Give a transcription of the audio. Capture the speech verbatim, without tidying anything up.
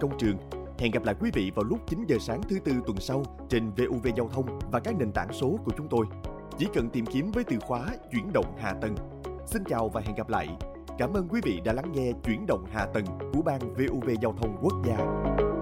công trường. Hẹn gặp lại quý vị vào lúc chín giờ sáng thứ Tư tuần sau trên vê o vê Giao thông và các nền tảng số của chúng tôi. Chỉ cần tìm kiếm với từ khóa chuyển động hạ tầng. Xin chào và hẹn gặp lại. Cảm ơn quý vị đã lắng nghe Chuyển động hạ tầng của Ban vê o vê Giao thông Quốc gia.